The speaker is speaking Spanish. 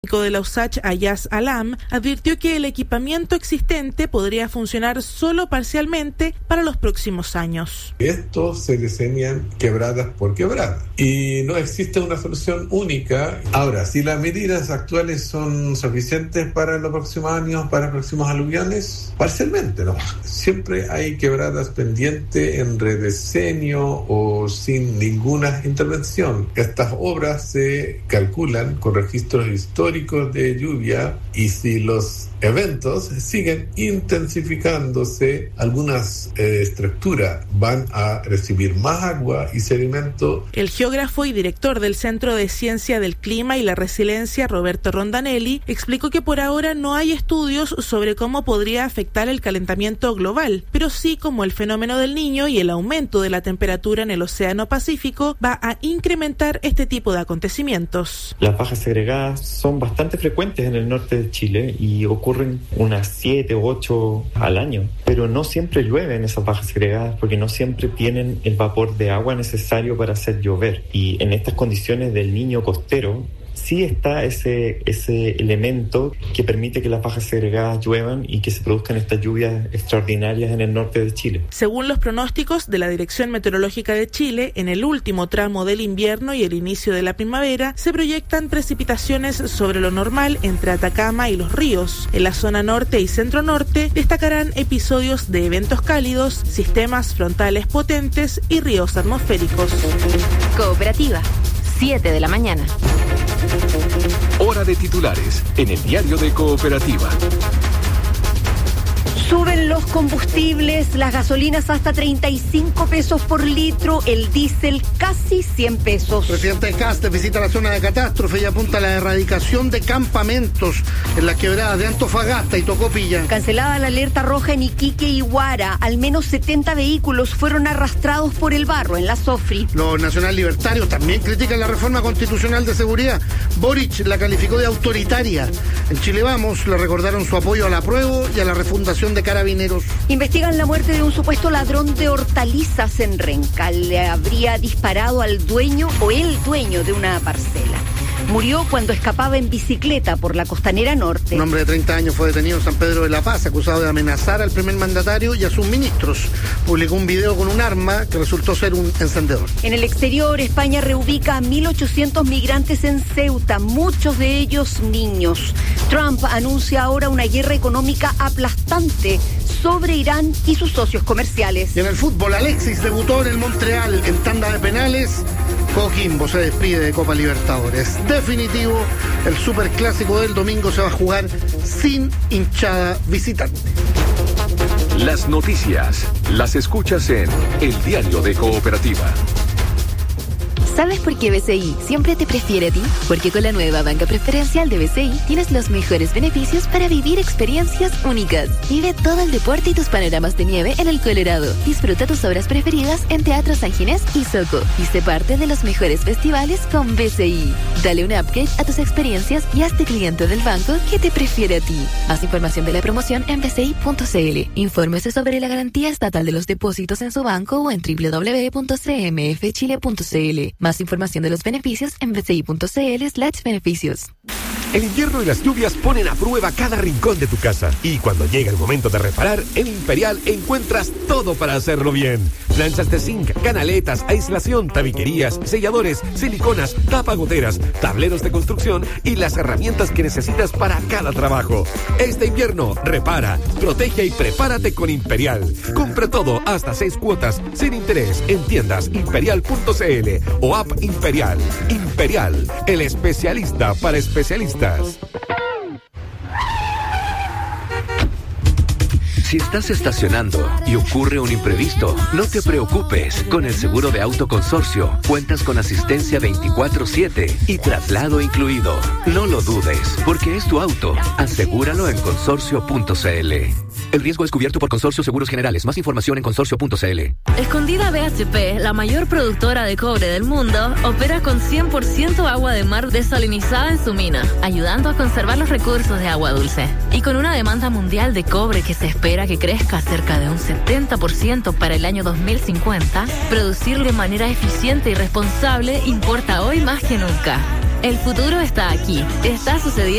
de la USACH, Ayaz Alam, advirtió que el equipamiento existente podría funcionar solo parcialmente para los próximos años. Estos se diseñan quebradas por quebrada y no existe una solución única. Ahora, si las medidas actuales son suficientes para los próximos años, para próximos aluviones, parcialmente, ¿no? Siempre hay quebradas pendientes en rediseño o sin ninguna intervención. Estas obras se calculan con registros históricos de lluvia y si los eventos siguen intensificándose, algunas estructuras van a recibir más agua y sedimento. El geógrafo y director del Centro de Ciencia del Clima y la Resiliencia, Roberto Rondanelli, explicó que por ahora no hay estudios sobre cómo podría afectar el calentamiento global, pero sí como el fenómeno del Niño y el aumento de la temperatura en el Océano Pacífico va a incrementar este tipo de acontecimientos. Las bajas segregadas son bastante frecuentes en el norte de Chile y ocurren unas 7 u 8 al año, pero no siempre llueve en esas bajas segregadas porque no siempre tienen el vapor de agua necesario para hacer llover. Y en estas condiciones del Niño costero sí está ese elemento que permite que las bajas segregadas lluevan y que se produzcan estas lluvias extraordinarias en el norte de Chile. Según los pronósticos de la Dirección Meteorológica de Chile, en el último tramo del invierno y el inicio de la primavera se proyectan precipitaciones sobre lo normal entre Atacama y Los Ríos. En la zona norte y centro norte destacarán episodios de eventos cálidos, sistemas frontales potentes y ríos atmosféricos. Cooperativa, 7 de la mañana. Hora de titulares en el diario de Cooperativa. Suben los combustibles, las gasolinas hasta 35 pesos por litro, el diésel casi 100 pesos. Presidente Kast visita la zona de catástrofe y apunta a la erradicación de campamentos en las quebradas de Antofagasta y Tocopilla. Cancelada la alerta roja en Iquique y Huara, al menos 70 vehículos fueron arrastrados por el barro en la Sofri. Los nacional libertarios también critican la reforma constitucional de seguridad. Boric la calificó de autoritaria. En Chile Vamos le recordaron su apoyo al apruebo y a la refundación de Carabineros. Investigan la muerte de un supuesto ladrón de hortalizas en Renca. Le habría disparado al dueño o el dueño de una parcela. Murió cuando escapaba en bicicleta por la Costanera Norte. Un hombre de 30 años fue detenido en San Pedro de la Paz, acusado de amenazar al primer mandatario y a sus ministros. Publicó un video con un arma que resultó ser un encendedor. En el exterior, España reubica a 1.800 migrantes en Ceuta, muchos de ellos niños. Trump anuncia ahora una guerra económica aplastante sobre Irán y sus socios comerciales. Y en el fútbol, Alexis debutó en el Montreal en tanda de penales. Coquimbo se despide de Copa Libertadores. Definitivo, el superclásico del domingo se va a jugar sin hinchada visitante. Las noticias las escuchas en el diario de Cooperativa. ¿Sabes por qué BCI siempre te prefiere a ti? Porque con la nueva banca preferencial de BCI tienes los mejores beneficios para vivir experiencias únicas. Vive todo el deporte y tus panoramas de nieve en el Colorado. Disfruta tus obras preferidas en Teatro San Ginés y Soco. Y sé parte de los mejores festivales con BCI. Dale un upgrade a tus experiencias y hazte cliente del banco que te prefiere a ti. Más información de la promoción en bci.cl. Infórmese sobre la garantía estatal de los depósitos en su banco o en www.cmfchile.cl. Más información de los beneficios en bci.cl/beneficios. El invierno y las lluvias ponen a prueba cada rincón de tu casa. Y cuando llega el momento de reparar, en Imperial encuentras todo para hacerlo bien. Planchas de zinc, canaletas, aislación, tabiquerías, selladores, siliconas, tapagoteras, tableros de construcción y las herramientas que necesitas para cada trabajo. Este invierno, repara, protege y prepárate con Imperial. Compra todo hasta 6 cuotas sin interés en tiendas imperial.cl o app Imperial. Imperial, el especialista para especialistas. Si estás estacionando y ocurre un imprevisto, no te preocupes. Con el seguro de auto consorcio, cuentas con asistencia 24/7 y traslado incluido. No lo dudes, porque es tu auto. Asegúralo en consorcio.cl. El riesgo es cubierto por Consorcio Seguros Generales. Más información en consorcio.cl. Escondida BHP, la mayor productora de cobre del mundo, opera con 100% agua de mar desalinizada en su mina, ayudando a conservar los recursos de agua dulce. Y con una demanda mundial de cobre que se espera que crezca cerca de un 70% para el año 2050, producir de manera eficiente y responsable importa hoy más que nunca. El futuro está aquí. Está sucediendo